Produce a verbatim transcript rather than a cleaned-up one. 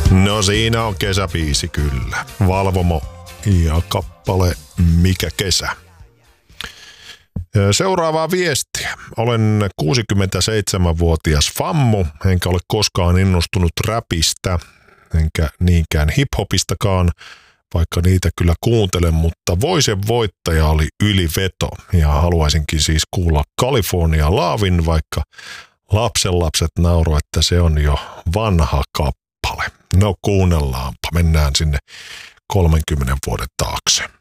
No siinä on kesäbiisi kyllä. Valvomo ja kappale Mikä kesä. Seuraavaa viestiä. Olen kuusikymmentäseitsemänvuotias fammu, enkä ole koskaan innostunut räpistä, enkä niinkään hiphopistakaan, vaikka niitä kyllä kuuntelen, mutta Voisen voittaja oli yliveto ja haluaisinkin siis kuulla California Lavin, vaikka lapsenlapset nauroi, että se on jo vanha kappale. No kuunnellaanpa, mennään sinne kolmenkymmenen vuoden taakse.